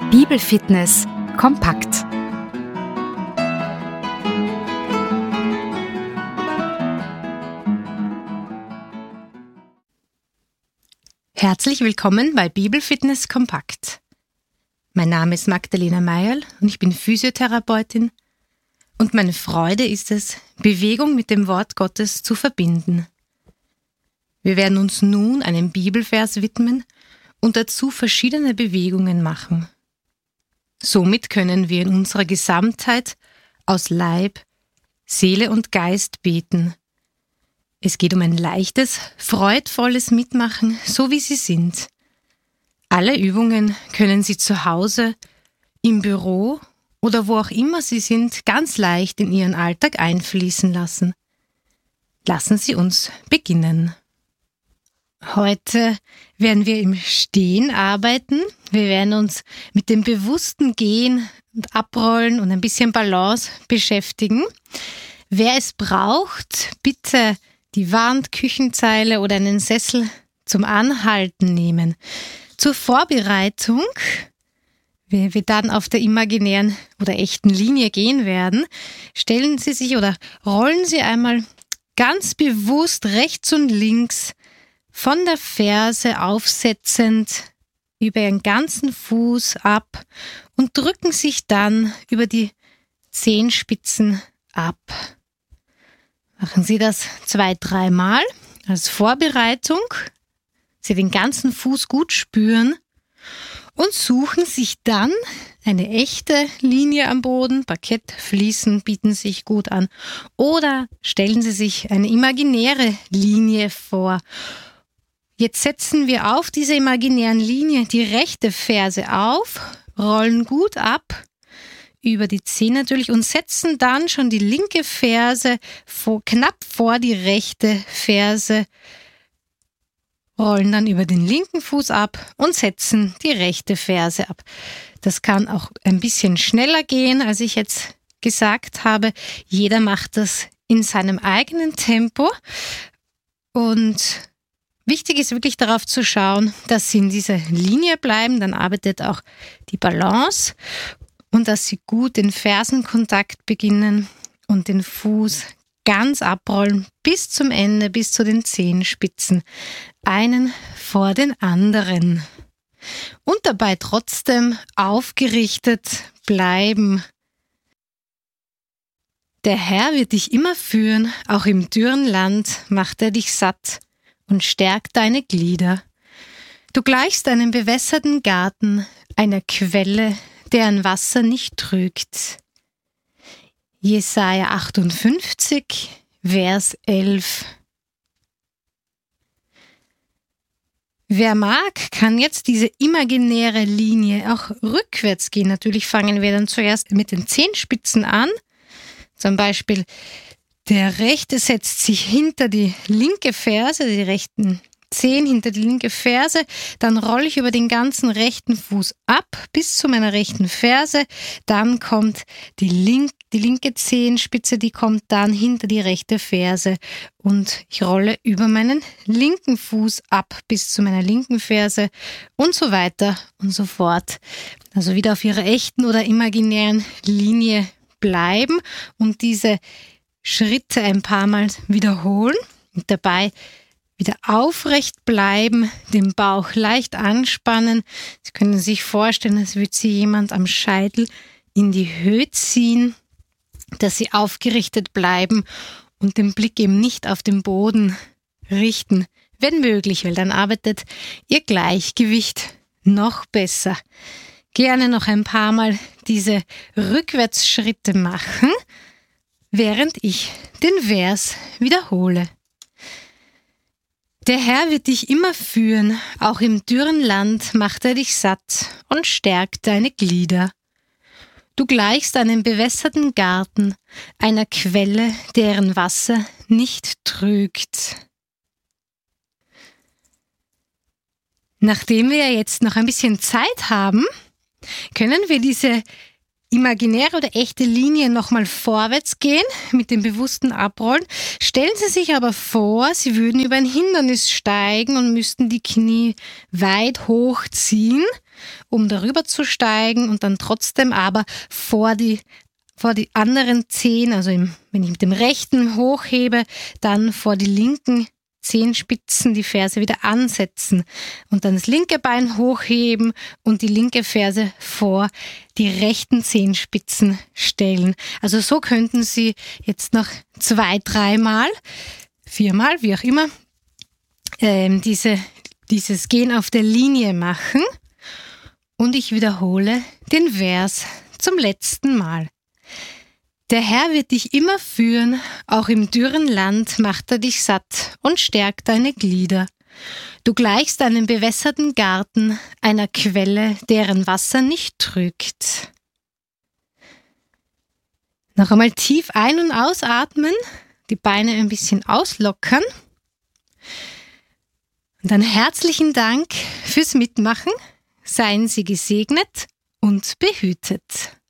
Bibelfitness kompakt. Herzlich willkommen bei Bibelfitness kompakt. Mein Name ist Magdalena Meierl und ich bin Physiotherapeutin und meine Freude ist es, Bewegung mit dem Wort Gottes zu verbinden. Wir werden uns nun einem Bibelvers widmen und dazu verschiedene Bewegungen machen. Somit können wir in unserer Gesamtheit aus Leib, Seele und Geist beten. Es geht um ein leichtes, freudvolles Mitmachen, so wie Sie sind. Alle Übungen können Sie zu Hause, im Büro oder wo auch immer Sie sind, ganz leicht in Ihren Alltag einfließen lassen. Lassen Sie uns beginnen. Heute werden wir im Stehen arbeiten. Wir werden uns mit dem bewussten Gehen und Abrollen und ein bisschen Balance beschäftigen. Wer es braucht, bitte die Wand, Küchenzeile oder einen Sessel zum Anhalten nehmen. Zur Vorbereitung, wenn wir dann auf der imaginären oder echten Linie gehen werden, stellen Sie sich oder rollen Sie einmal ganz bewusst rechts und links von der Ferse aufsetzend über Ihren ganzen Fuß ab und drücken sich dann über die Zehenspitzen ab. Machen Sie das 2-3 Mal als Vorbereitung. Sie den ganzen Fuß gut spüren und suchen sich dann eine echte Linie am Boden. Parkettfliesen bieten sich gut an. Oder stellen Sie sich eine imaginäre Linie vor. Jetzt setzen wir auf diese imaginären Linie die rechte Ferse auf, rollen gut ab, über die Zehen natürlich und setzen dann schon die linke Ferse knapp vor die rechte Ferse, rollen dann über den linken Fuß ab und setzen die rechte Ferse ab. Das kann auch ein bisschen schneller gehen, als ich jetzt gesagt habe. Jeder macht das in seinem eigenen Tempo und wichtig ist wirklich darauf zu schauen, dass Sie in dieser Linie bleiben, dann arbeitet auch die Balance und dass Sie gut den Fersenkontakt beginnen und den Fuß ganz abrollen bis zum Ende, bis zu den Zehenspitzen, einen vor den anderen. Und dabei trotzdem aufgerichtet bleiben. Der Herr wird dich immer führen, auch im dürren Land macht er dich satt und stärkt deine Glieder. Du gleichst einem bewässerten Garten, einer Quelle, deren Wasser nicht trügt. Jesaja 58, Vers 11. Wer mag, kann jetzt diese imaginäre Linie auch rückwärts gehen. Natürlich fangen wir dann zuerst mit den Zehenspitzen an. Zum Beispiel der rechte setzt sich hinter die linke Ferse, die rechten Zehen hinter die linke Ferse, dann rolle ich über den ganzen rechten Fuß ab bis zu meiner rechten Ferse, dann kommt die linke Zehenspitze, die kommt dann hinter die rechte Ferse und ich rolle über meinen linken Fuß ab bis zu meiner linken Ferse und so weiter und so fort. Also wieder auf Ihrer echten oder imaginären Linie bleiben und diese Schritte ein paar Mal wiederholen und dabei wieder aufrecht bleiben, den Bauch leicht anspannen. Sie können sich vorstellen, als würde Sie jemand am Scheitel in die Höhe ziehen, dass Sie aufgerichtet bleiben und den Blick eben nicht auf den Boden richten, wenn möglich, weil dann arbeitet Ihr Gleichgewicht noch besser. Gerne noch ein paar Mal diese Rückwärtsschritte machen, während ich den Vers wiederhole. Der Herr wird dich immer führen, auch im dürren Land macht er dich satt und stärkt deine Glieder. Du gleichst einem bewässerten Garten, einer Quelle, deren Wasser nicht trügt. Nachdem wir jetzt noch ein bisschen Zeit haben, können wir diese imaginäre oder echte Linie nochmal vorwärts gehen mit dem bewussten Abrollen. Stellen Sie sich aber vor, Sie würden über ein Hindernis steigen und müssten die Knie weit hochziehen um darüber zu steigen und dann trotzdem aber vor die anderen Zehen, also wenn ich mit dem rechten hochhebe, dann vor die linken Zehenspitzen die Ferse wieder ansetzen und dann das linke Bein hochheben und die linke Ferse vor die rechten Zehenspitzen stellen. Also so könnten Sie jetzt noch 2, 3 Mal, 4 Mal, wie auch immer, dieses Gehen auf der Linie machen. Und ich wiederhole den Vers zum letzten Mal. Der Herr wird dich immer führen, auch im dürren Land macht er dich satt und stärkt deine Glieder. Du gleichst einem bewässerten Garten, einer Quelle, deren Wasser nicht trügt. Noch einmal tief ein- und ausatmen, die Beine ein bisschen auslockern. Und dann herzlichen Dank fürs Mitmachen. Seien Sie gesegnet und behütet.